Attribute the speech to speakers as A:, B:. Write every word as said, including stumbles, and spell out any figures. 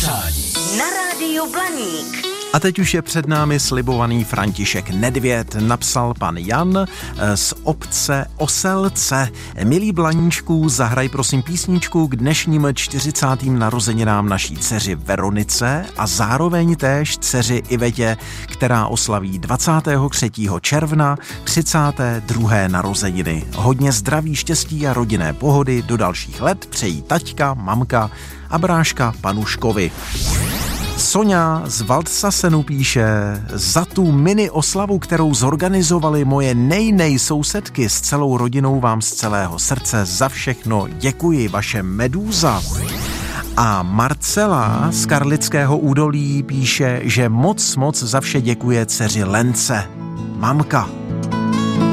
A: přání
B: na rádiu Blaník.
C: A teď už je před námi slibovaný František Nedvěd, napsal pan Jan z obce Oselce. Milí Blaníčků, zahraj prosím písničku k dnešním čtyřicátým narozeninám naší dceři Veronice a zároveň též dceři Ivetě, která oslaví dvacátého třetího června třicáté druhé narozeniny. Hodně zdraví, štěstí a rodinné pohody do dalších let přejí taťka, mamka a bráška Panuškovi. Sonja z Waldsasenu píše: za tu mini oslavu, kterou zorganizovali moje nej-nej sousedky s celou rodinou, vám z celého srdce za všechno děkuji, vaše Medúza. A Marcela z Karlického údolí píše, že moc moc za vše děkuje dceři Lence. Mamka.